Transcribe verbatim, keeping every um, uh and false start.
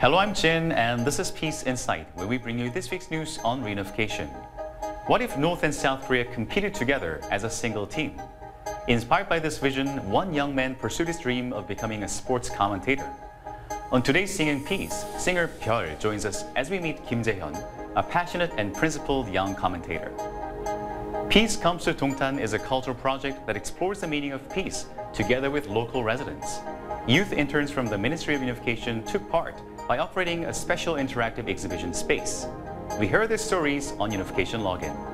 Hello, I'm Jin, and this is Peace Insight, where we bring you this week's news on reunification. What if North and South Korea competed together as a single team? Inspired by this vision, one young man pursued his dream of becoming a sports commentator. On today's Singing Peace, singer Byeol joins us as we meet Kim Jae-hyun, a passionate and principled young commentator. Peace Comes to Dongtan is a cultural project that explores the meaning of peace together with local residents. Youth interns from the Ministry of Unification took part by operating a special interactive exhibition space. We heard their stories on Unification Login.